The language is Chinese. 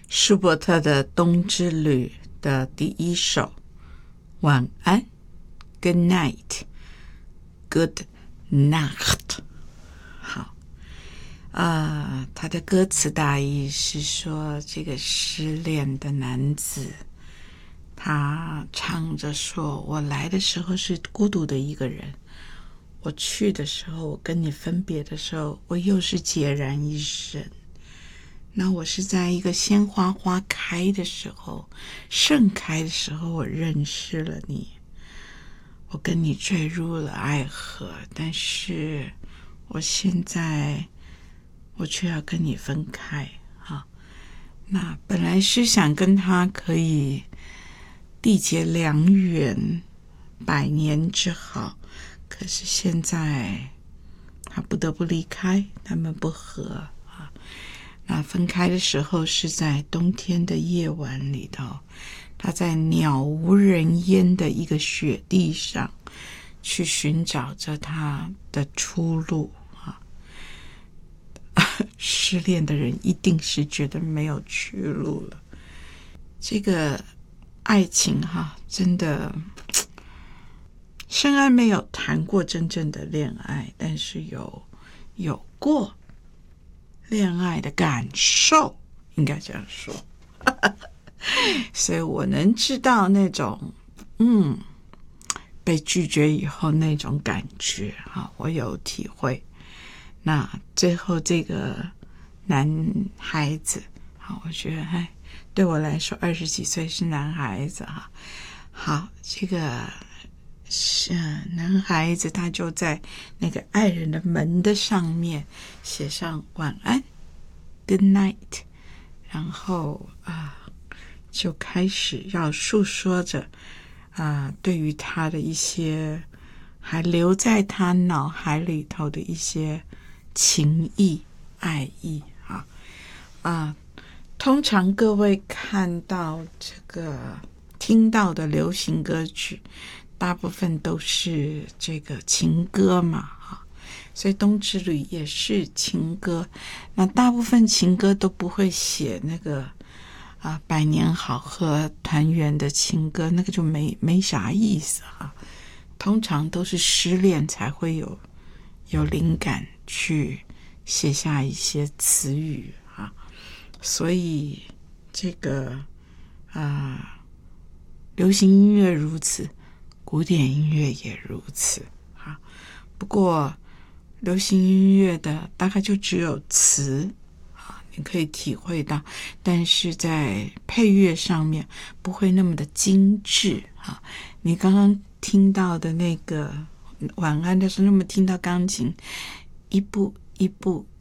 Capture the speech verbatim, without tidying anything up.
舒伯特的《冬之旅》的第一首，晚安 ，Good night，Good Nacht。好，啊，他的歌词大意是说，这个失恋的男子，他唱着说：“我来的时候是孤独的一个人，我去的时候，我跟你分别的时候，我又是孑然一身。那我是在一个鲜花花开的时候，盛开的时候，我认识了你，我跟你坠入了爱河，但是我现在我却要跟你分开啊。那本来是想跟他可以缔结良缘，百年之好，可是现在他不得不离开，他们不和。那分开的时候是在冬天的夜晚里头，他在鸟无人烟的一个雪地上去寻找着他的出路啊！失恋的人一定是觉得没有去路了。这个爱情哈，真的，深爱没有谈过真正的恋爱，但是有有过恋爱的感受，应该这样说。所以我能知道那种嗯被拒绝以后那种感觉啊，我有体会。那最后这个男孩子啊，我觉得哎，对我来说二十几岁是男孩子哈。好，这个是男孩子，他就在那个爱人的门的上面写上晚安 Good night， 然后啊，就开始要诉说着啊，对于他的一些还留在他脑海里头的一些情意爱意啊啊，通常各位看到这个听到的流行歌曲，大部分都是这个情歌嘛，哈，所以《冬之旅》也是情歌。那大部分情歌都不会写那个啊百年好合团圆的情歌，那个就没没啥意思哈。通常都是失恋才会有有灵感去写下一些词语啊，所以这个啊，流行音乐如此，古典音乐也如此啊。不过流行音乐的大概就只有词啊，你可以体会到，但是在配乐上面不会那么的精致啊。你刚刚听到的那个晚安的时候，那么听到钢琴一步一步